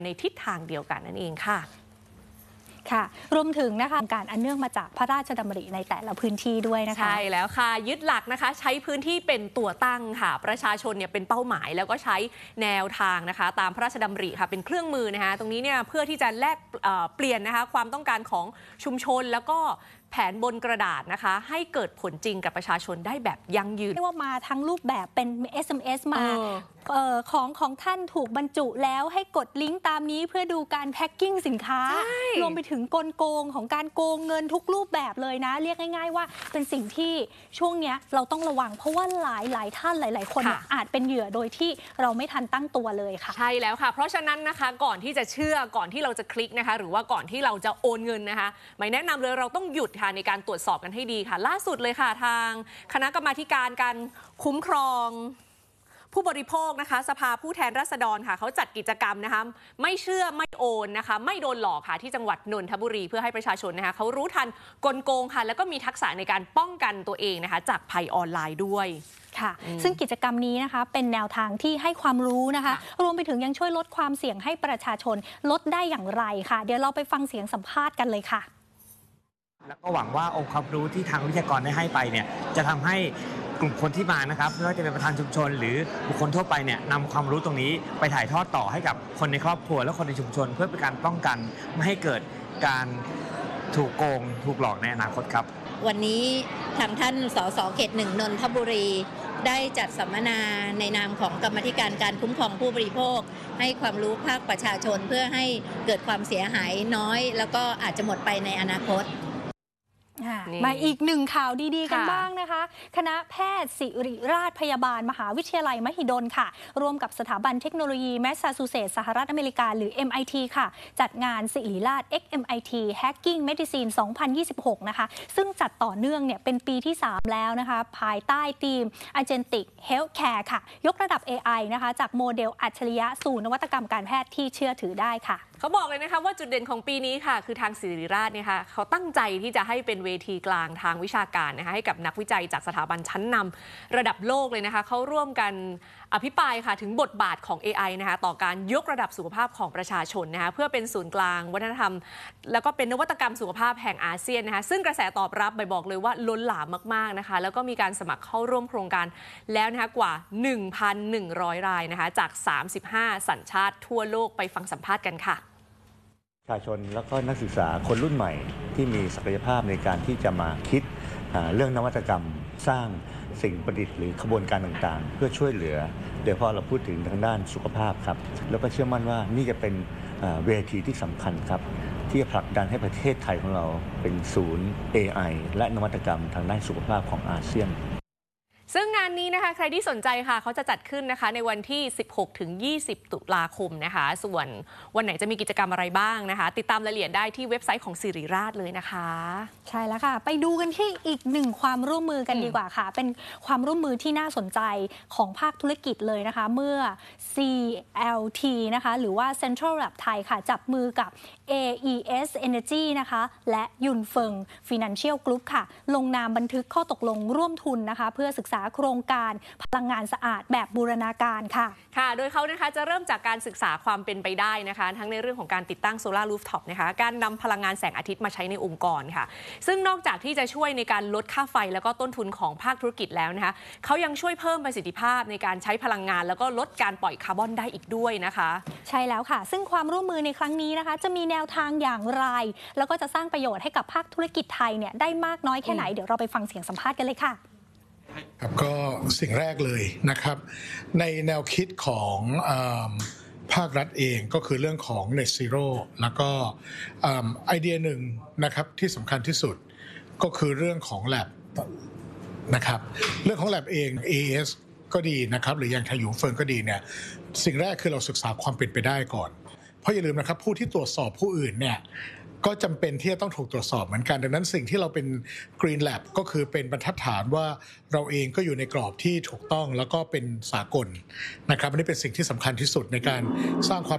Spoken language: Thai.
ในทิศทางเดียวกันนั่นเองค่ะค่ะรวมถึงนะคะการอันเนื่องมาจากพระราชดำริในแต่ละพื้นที่ด้วยนะคะใช่แล้วค่ะยึดหลักนะคะใช้พื้นที่เป็นตัวตั้งค่ะประชาชนเนี่ยเป็นเป้าหมายแล้วก็ใช้แนวทางนะคะตามพระราชดำริค่ะเป็นเครื่องมือนะคะตรงนี้เนี่ยเพื่อที่จะแลกเปลี่ยนนะคะความต้องการของชุมชนแล้วก็แผนบนกระดาษนะคะให้เกิดผลจริงกับประชาชนได้แบบยั่งยืนเรียกว่ามาทั้งรูปแบบเป็น SMS มาของท่านถูกบรรจุแล้วให้กดลิงก์ตามนี้เพื่อดูการแพ็คกิ้งสินค้ารวมไปถึงกลโกงของการโกงเงินทุกรูปแบบเลยนะเรียกง่ายๆว่าเป็นสิ่งที่ช่วงนี้เราต้องระวังเพราะว่าหลายท่านหลายคนอาจเป็นเหยื่อโดยที่เราไม่ทันตั้งตัวเลยค่ะใช่แล้วค่ะเพราะฉะนั้นนะคะก่อนที่จะเชื่อก่อนที่เราจะคลิกนะคะหรือว่าก่อนที่เราจะโอนเงินนะคะไม่แนะนำเลยเราต้องหยุดค่ะในการตรวจสอบกันให้ดีค่ะล่าสุดเลยค่ะทางคณะกรรมาธิการการคุ้มครองผู้บริโภคนะคะสภาผู้แทนราษฎรค่ะเขาจัดกิจกรรมนะคะไม่เชื่อไม่โอนนะคะไม่โดนหลอกค่ะที่จังหวัดนนทบุรีเพื่อให้ประชาชนนะคะเขารู้ทันกลโกงค่ะแล้วก็มีทักษะในการป้องกันตัวเองนะคะจากภัยออนไลน์ด้วยค่ะซึ่งกิจกรรมนี้นะคะเป็นแนวทางที่ให้ความรู้นะคะรวมไปถึงยังช่วยลดความเสี่ยงให้ประชาชนลดได้อย่างไรค่ะเดี๋ยวเราไปฟังเสียงสัมภาษณ์กันเลยค่ะแล้วก็หวังว่าองค์ความรู้ที่ทางวิทยากรได้ให้ไปเนี่ยจะทำให้กลุ่มคนที่มานะครับไม่ว่าจะเป็นประธานชุมชนหรือบุคคลทั่วไปเนี่ยนำความรู้ตรงนี้ไปถ่ายทอดต่อให้กับคนในครอบครัวและคนในชุมชนเพื่อเป็นการป้องกันไม่ให้เกิดการถูกโกงถูกหลอกในอนาคตครับวันนี้ทางท่านสสเขต 1 นนทบุรีได้จัดสัมมนาในนามของกรรมาธิการการคุ้มครองผู้บริโภคให้ความรู้ภาคประชาชนเพื่อให้เกิดความเสียหายน้อยแล้วก็อาจจะหมดไปในอนาคตมาอีกหนึ่งข่าวดีๆกันบ้างนะคะคณะแพทย์ศิริราชพยาบาลมหาวิทยาลัยมหิดลค่ะร่วมกับสถาบันเทคโนโลยีแมสซาชูเซตส์สหรัฐอเมริกาหรือ MIT ค่ะจัดงานศิริราช XMIT Hacking Medicine 2026 นะคะซึ่งจัดต่อเนื่องเนี่ยเป็นปีที่ 3 แล้วนะคะภายใต้ธีม Agentic Healthcare ค่ะยกระดับ AI นะคะจากโมเดลอัจฉริยะสู่นวัตกรรมการแพทย์ที่เชื่อถือได้ค่ะเขาบอกเลยนะคะว่าจุดเด่นของปีนี้ค่ะคือทางศิริราชเนี่ยค่ะเขาตั้งใจที่จะให้เป็นเวทีกลางทางวิชาการนะคะให้กับนักวิจัยจากสถาบันชั้นนำระดับโลกเลยนะคะเขาร่วมกันอภิปรายค่ะถึงบทบาทของ AI นะคะต่อการยกระดับสุขภาพของประชาชนนะคะเพื่อเป็นศูนย์กลางวัฒนธรรมแล้วก็เป็นนวัตกรรมสุขภาพแห่งอาเซียนนะคะซึ่งกระแสตอบรับบอกเลยว่าล้นหลามมากๆนะคะแล้วก็มีการสมัครเข้าร่วมโครงการแล้วนะคะกว่า 1,100 รายนะคะจาก35สัญชาติทั่วโลกไปฟังสัมภาษณ์กันค่ะประชาชนแล้วก็นักศึกษาคนรุ่นใหม่ที่มีศักยภาพในการที่จะมาคิดเรื่องนวัตกรรมสร้างสิ่งประดิษฐ์หรือขบวนการต่างๆเพื่อช่วยเหลือโดยเฉพาะเราพูดถึงทางด้านสุขภาพครับแล้วก็เชื่อมั่นว่านี่จะเป็นเวทีที่สำคัญครับที่จะผลักดันให้ประเทศไทยของเราเป็นศูนย์ AI และนวัตกรรมทางด้านสุขภาพของอาเซียนซึ่งงานนี้นะคะใครที่สนใจค่ะเขาจะจัดขึ้นนะคะในวันที่ 16-20 ตุลาคมนะคะส่วนวันไหนจะมีกิจกรรมอะไรบ้างนะคะติดตามรายละเอียดได้ที่เว็บไซต์ของศิริราชเลยนะคะใช่แล้วค่ะไปดูกันที่อีกหนึ่งความร่วมมือกันดีกว่าค่ะเป็นความร่วมมือที่น่าสนใจของภาคธุรกิจเลยนะคะเมื่อ CLT นะคะหรือว่า Central Lab ไทยค่ะจับมือกับ AES Energy นะคะและยุนเฟิง Financial Group ค่ะลงนามบันทึกข้อตกลงร่วมทุนนะคะเพื่อศึกษาโครงการพลังงานสะอาดแบบบูรณาการค่ะค่ะโดยเขานะคะจะเริ่มจากการศึกษาความเป็นไปได้นะคะทั้งในเรื่องของการติดตั้งโซลาร์รูฟท็อปนะคะการนำพลังงานแสงอาทิตย์มาใช้ในองค์กรค่ะซึ่งนอกจากที่จะช่วยในการลดค่าไฟแล้วก็ต้นทุนของภาคธุรกิจแล้วนะคะเขายังช่วยเพิ่มประสิทธิภาพในการใช้พลังงานแล้วก็ลดการปล่อยคาร์บอนได้อีกด้วยนะคะใช่แล้วค่ะซึ่งความร่วมมือในครั้งนี้นะคะจะมีแนวทางอย่างไรแล้วก็จะสร้างประโยชน์ให้กับภาคธุรกิจไทยเนี่ยได้มากน้อยแค่ไหนเดี๋ยวเราไปฟังเสียงสัมภาษณ์กันเลยค่ะครับก็สิ่งแรกเลยนะครับในแนวคิดของภาครัฐเองก็คือเรื่องของ Net Zero แล้วก็ไอเดียหนึ่งนะครับที่สำคัญที่สุดก็คือเรื่องของ Lab นะครับเรื่องของ Lab เอง AES ก็ดีนะครับหรืออย่างไทยหยวนเฟิงก็ดีเนี่ยสิ่งแรกคือเราศึกษาความเป็นไปได้ก่อนเพราะอย่าลืมนะครับผู้ที่ตรวจสอบผู้อื่นเนี่ยก็จำเป็นที่จะต้องถูกตรวจสอบเหมือนกันดังนั้นสิ่งที่เราเป็น Green Lab ก็คือเป็นบรรทัดฐานว่าเราเองก็อยู่ในกรอบที่ถูกต้องแล้วก็เป็นสากลนะครับอันนี้เป็นสิ่งที่สำคัญที่สุดในการสร้างความ